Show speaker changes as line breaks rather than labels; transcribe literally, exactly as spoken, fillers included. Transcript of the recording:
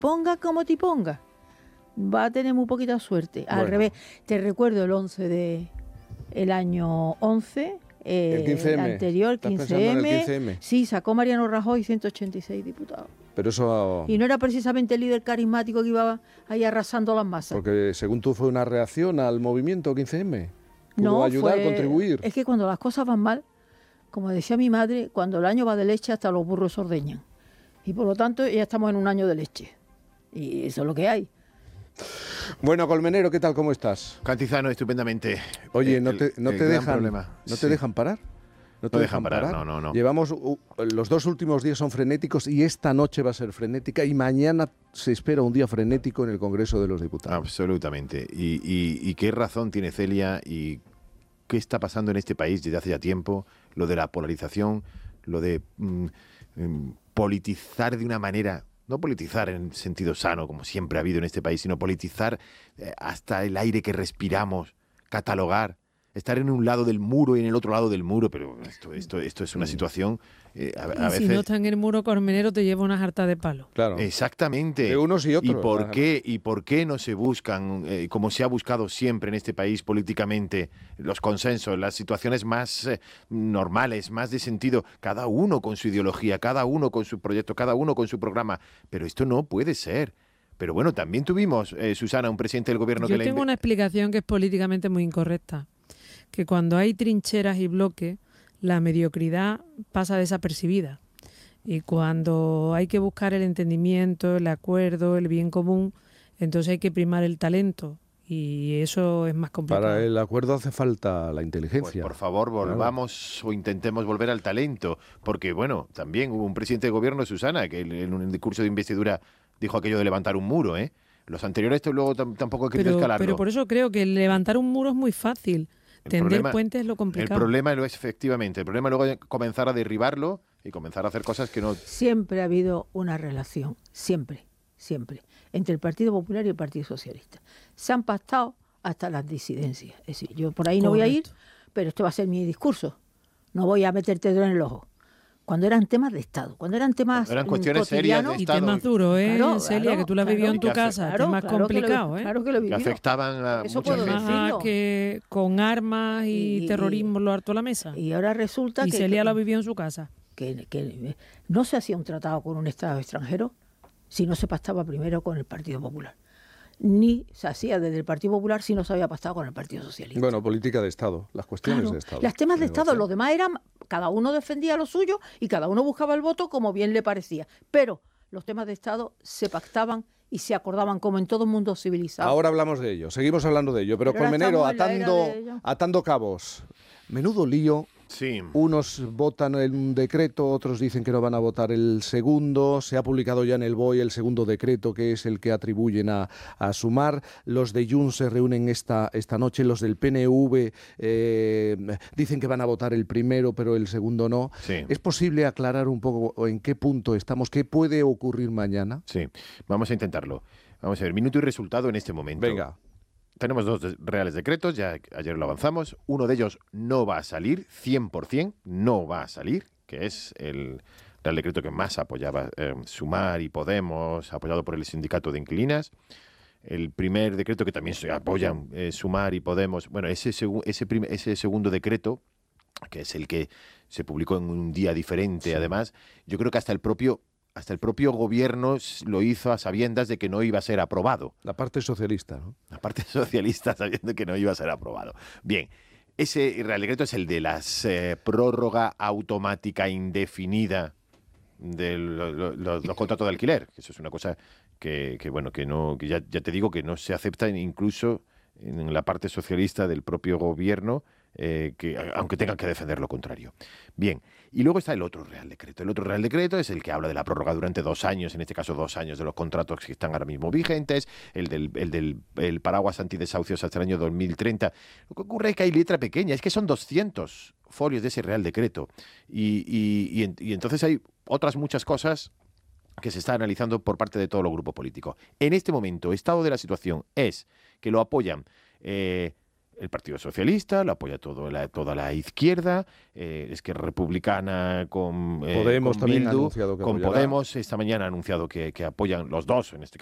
ponga como te ponga, va a tener muy poquita suerte. Al
Bueno.
revés, te recuerdo el once de el año once, eh,
El quince eme.
el anterior,
¿Estás
quince
pensando en el
eme.
quince eme?
Sí, sacó Mariano Rajoy ciento ochenta y seis diputados.
Pero eso...
Y no era precisamente el líder carismático que iba ahí arrasando las masas.
Porque según tú fue una reacción al movimiento quince eme. ¿Pudo
No,
ayudar,
fue-
contribuir?
Es que cuando las cosas van mal, como decía mi madre, cuando el año va de leche hasta los burros se ordeñan. Y por lo tanto ya estamos en un año de leche. Y eso es lo que hay.
Bueno, Colmenero, ¿qué tal? ¿Cómo estás?
Cantizano, estupendamente.
Oye,
El-
¿no te, no
el
te
gran
dejan,
problema.
¿no te
Sí.
dejan parar?
No dejan parar, no, no, no.
Llevamos, uh, los dos últimos días son frenéticos y esta noche va a ser frenética y mañana se espera un día frenético en el Congreso de los Diputados.
Absolutamente. Y, y- y qué razón tiene Celia y qué está pasando en este país desde hace ya tiempo, lo de la polarización, lo de mm, mm, politizar de una manera, no politizar en sentido sano, como siempre ha habido en este país, sino politizar eh, hasta el aire que respiramos, catalogar, estar en un lado del muro y en el otro lado del muro, pero esto, esto, esto es una situación eh, a, a
Y
veces...
si no está en el muro, Colmenero te lleva una jarta de palo.
Claro.
Exactamente.
De unos y otros.
¿Y por
Ajá.
qué, y por qué no se buscan, eh, como se ha buscado siempre en este país políticamente, los consensos, las situaciones más eh, normales, más de sentido, cada uno con su ideología, cada uno con su proyecto, cada uno con su programa? Pero esto no puede ser. Pero bueno, también tuvimos, eh, Susana, un presidente del gobierno
Yo
que le...
tengo una explicación que es políticamente muy incorrecta. Que cuando hay trincheras y bloques, la mediocridad pasa desapercibida. Y cuando hay que buscar el entendimiento, el acuerdo, el bien común, entonces hay que primar el talento. Y eso es más complicado.
Para el acuerdo hace falta la
Pues
inteligencia.
por favor, volvamos o intentemos volver al talento, porque bueno, también hubo un presidente de gobierno, Susana, que en un discurso de investidura dijo aquello de levantar un muro, ¿eh? Los anteriores esto luego tam- tampoco he querido
pero,
escalarlo.
pero por eso creo que levantar un muro es muy fácil.
El
Tender
problema-
puentes es lo
El
complicado.
problema lo es efectivamente, el problema luego es comenzar a derribarlo y comenzar a hacer cosas que no...
Siempre ha habido una relación, siempre, siempre, entre el Partido Popular y el Partido Socialista. Se han pactado hasta las disidencias. Es decir, yo por ahí no voy a ir,
Correcto.
pero este va a ser mi discurso. No voy a meterte dedo en el ojo. Cuando eran temas de Estado, cuando eran temas
Cuando eran
mm,
cuestiones serias de
cotidianos,
Y
Estado.
temas duros, ¿eh,
Claro,
Celia?
claro,
Que tú lo has vivido
claro.
en tu
Que
casa.
hace-
temas
claro que lo he-
complicados, ¿eh?
Claro que lo he
que
vivido.
afectaban a
Eso
mucha
puedo
gente.
decir.
Más que con armas y,
Y-
terrorismo lo harto a la mesa. Y,
Y ahora resulta que,
Celia
que,
lo vivió en su casa.
que- que no se hacía un tratado con un Estado extranjero si no se pactaba primero con el Partido Popular. Ni se hacía desde el Partido Popular si no se había pactado con el Partido Socialista.
Bueno, política de Estado, las cuestiones
Claro,
de Estado.
Las temas de
Se
Estado,
negocian.
los demás eran, cada uno defendía lo suyo y cada uno buscaba el voto como bien le parecía. Pero los temas de Estado se pactaban y se acordaban como en todo mundo civilizado.
Ahora hablamos de ello, seguimos hablando de ello, pero,
Pero ahora
Colmenero,
estamos en la era
atando,
de ello.
atando cabos. Menudo lío.
Sí.
Unos votan en un decreto, otros dicen que no van a votar el segundo. Se ha publicado ya en el B O E el segundo decreto, que es el que atribuyen a, a Sumar. Los de Junts se reúnen esta, esta noche. Los del P N V eh, dicen que van a votar el primero, pero el segundo no.
Sí.
¿Es posible aclarar un poco en qué punto estamos? ¿Qué puede ocurrir mañana?
Sí, vamos a intentarlo. Vamos a ver, minuto y resultado en este momento.
Venga.
Tenemos dos de- reales decretos, ya ayer lo avanzamos. Uno de ellos no va a salir, cien por ciento no va a salir, que es el real decreto que más apoyaba eh, Sumar y Podemos, apoyado por el sindicato de inquilinas. El primer decreto que también se apoyan eh, Sumar y Podemos, bueno, ese, segu- ese, prim- ese segundo decreto, que es el que se publicó en un día diferente, además, yo creo que hasta el propio hasta el propio gobierno s- lo hizo a sabiendas de que no iba a ser aprobado.
La parte socialista, ¿no?
La parte socialista sabiendo que no iba a ser aprobado. Bien, ese Real Decreto es el de la prórroga automática indefinida de lo- lo- los, los contratos de alquiler. Eso es una cosa que, que, bueno, que no, que ya, ya te digo que no se acepta incluso en la parte socialista del propio gobierno, eh, que, aunque tengan que defender lo contrario. Bien, y luego está el otro Real Decreto. El otro Real Decreto es el que habla de la prórroga durante dos años, en este caso dos años de los contratos que están ahora mismo vigentes, el del, el del el paraguas antidesahucios hasta el año dos mil treinta. Lo que ocurre es que hay letra pequeña, es que son doscientos folios de ese Real Decreto. Y, y, y, en- y entonces hay otras muchas cosas que se está analizando por parte de todos los grupos políticos. En este momento, estado de la situación es que lo apoyan eh, el Partido Socialista, lo apoya todo la, toda la izquierda, eh, es que Republicana con, eh,
Podemos
con
también ha
Bildu,
anunciado que
con
apoyará.
Podemos, esta mañana ha anunciado que, que apoyan los dos, en este